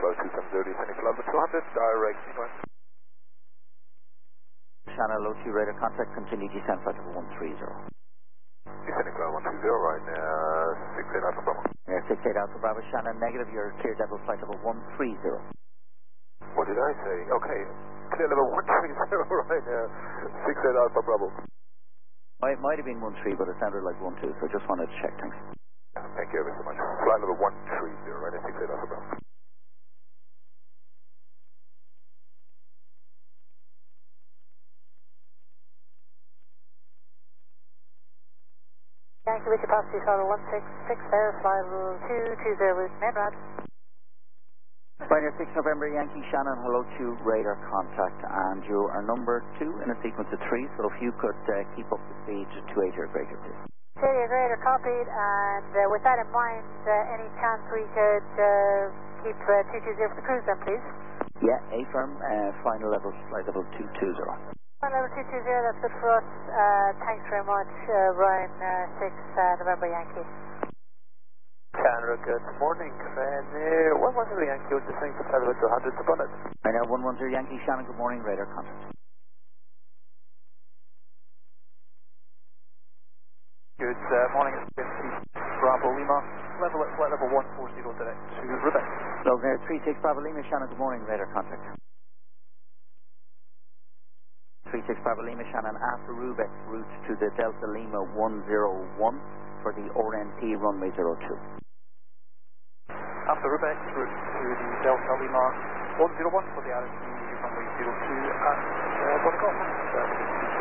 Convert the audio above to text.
Bravo 270, descending for level 200, direct sequence. Shannon, low 2 radar contact, continue descent flight level 130. Descending for level 120, right now, 68 Alpha Bravo. Air 68 Alpha Bravo, Shannon, negative, you're cleared level flight level 130. What did I say? Okay, clear level 130 right now, 68 Alpha Bravo. Might have been 13, but it sounded like 12, so I just wanted to check, thanks. Thank you ever so much. Flight level 130, right now, 68 Alpha Bravo. Yankee with capacity level 166 there, fly level 220 with Medrad. Pioneer 6 November Yankee Shannon, hello to radar contact, and you are number 2 in a sequence of 3, so if you could keep up the speed to 280 or greater, please. 280 or greater, copied, and with that in mind, any chance we could keep 220 for the cruise then, please? Yeah, A-firm, final level, flight level 220. Final level 220, that's good for us. Thanks very much, Ryan 6 November Yankee. Canada, good morning. 110 Yankee, we're just saying for flight level 200 to bonnet. Right now, 110 Yankee Shannon, good morning, radar contact. Good morning, it's Bravo Lima, level at flight level 140 direct to Roubaix. Logan Air 36 Bravo Lima Shannon, good morning, radar contact. 36 Bravo Lima Shannon, after Roubaix, route to the Delta Lima 101 for the RNP runway 02. After Roubaix, route to the Delta Lima 101 for the RNP runway 02 at 1 o'clock.